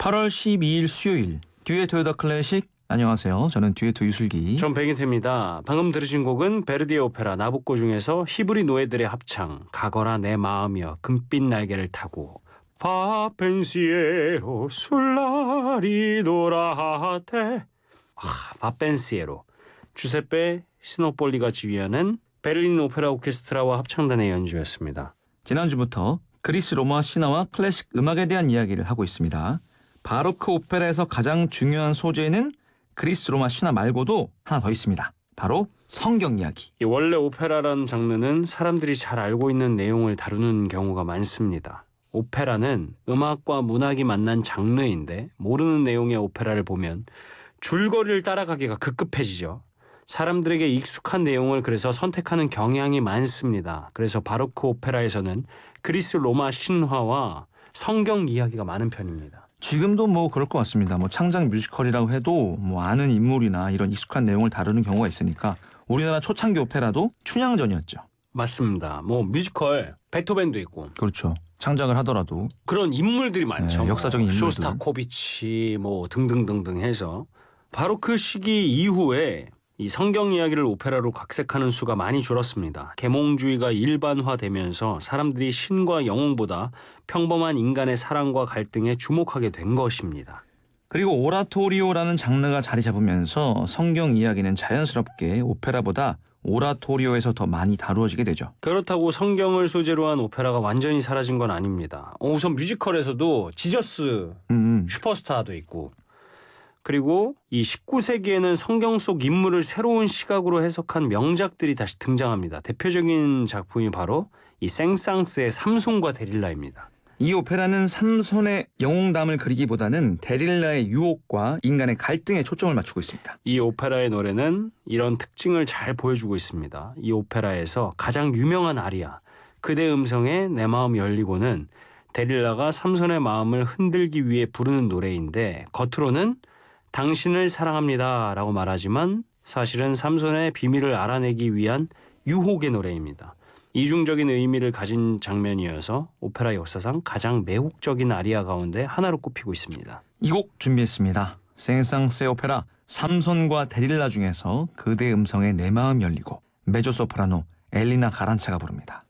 8월 12일 수요일 듀엣 오더 클래식. 안녕하세요. 저는 듀엣 유슬기. 전 백인태입니다. 방금 들으신 곡은 베르디의 오페라 나부코 중에서 히브리 노예들의 합창 가거라 내 마음이여 금빛 날개를 타고 파 펜시에로 술라리 도라테 파 펜시에로 주세페 시노폴리가 지휘하는 베를린 오페라 오케스트라와 합창단의 연주였습니다. 지난주부터 그리스 로마 신화와 클래식 음악에 대한 이야기를 하고 있습니다. 바로크 오페라에서 가장 중요한 소재는 그리스 로마 신화 말고도 하나 더 있습니다. 바로 성경 이야기. 원래 오페라라는 장르는 사람들이 잘 알고 있는 내용을 다루는 경우가 많습니다. 오페라는 음악과 문학이 만난 장르인데 모르는 내용의 오페라를 보면 줄거리를 따라가기가 급급해지죠. 사람들에게 익숙한 내용을 그래서 선택하는 경향이 많습니다. 그래서 바로크 오페라에서는 그리스 로마 신화와 성경 이야기가 많은 편입니다. 지금도 그럴 것 같습니다. 창작 뮤지컬이라고 해도 아는 인물이나 이런 익숙한 내용을 다루는 경우가 있으니까 우리나라 초창기 오페라도 춘향전이었죠. 맞습니다. 뮤지컬 베토벤도 있고. 그렇죠. 창작을 하더라도 그런 인물들이 많죠. 네, 역사적인 인물들. 쇼스타코비치 등등등등 해서 바로 그 시기 이후에 이 성경 이야기를 오페라로 각색하는 수가 많이 줄었습니다. 계몽주의가 일반화되면서 사람들이 신과 영웅보다 평범한 인간의 사랑과 갈등에 주목하게 된 것입니다. 그리고 오라토리오라는 장르가 자리 잡으면서 성경 이야기는 자연스럽게 오페라보다 오라토리오에서 더 많이 다루어지게 되죠. 그렇다고 성경을 소재로 한 오페라가 완전히 사라진 건 아닙니다. 우선 뮤지컬에서도 지저스 슈퍼스타도 있고, 그리고 이 19세기에는 성경 속 인물을 새로운 시각으로 해석한 명작들이 다시 등장합니다. 대표적인 작품이 바로 이 생상스의 삼손과 데릴라입니다. 이 오페라는 삼손의 영웅담을 그리기보다는 데릴라의 유혹과 인간의 갈등에 초점을 맞추고 있습니다. 이 오페라의 노래는 이런 특징을 잘 보여주고 있습니다. 이 오페라에서 가장 유명한 아리아, 그대 음성에 내 마음 열리고는 데릴라가 삼손의 마음을 흔들기 위해 부르는 노래인데 겉으로는 당신을 사랑합니다 라고 말하지만 사실은 삼손의 비밀을 알아내기 위한 유혹의 노래입니다. 이중적인 의미를 가진 장면이어서 오페라 역사상 가장 매혹적인 아리아 가운데 하나로 꼽히고 있습니다. 이 곡 준비했습니다. 생상스의 오페라 삼손과 데릴라 중에서 그대 음성에 내 마음 열리고 메조소프라노 엘리나 가란차가 부릅니다.